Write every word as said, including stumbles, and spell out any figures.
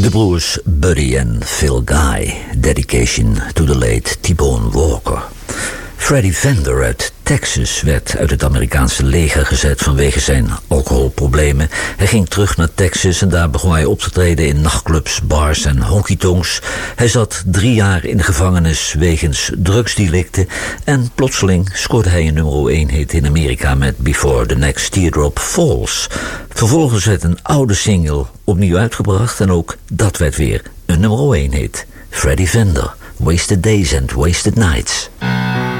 De broers Buddy en Phil Guy, dedication to the late T-Bone Walker. Freddie Fender uit Texas werd uit het Amerikaanse leger gezet vanwege zijn alcoholproblemen. Hij ging terug naar Texas en daar begon hij op te treden in nachtclubs, bars en honky-tonks. Hij zat drie jaar in de gevangenis wegens drugsdelicten en plotseling scoorde hij een nummer één hit in Amerika met Before the Next Teardrop Falls. Vervolgens werd een oude single opnieuw uitgebracht en ook dat werd weer een nummer één hit. Freddie Fender, Wasted Days and Wasted Nights.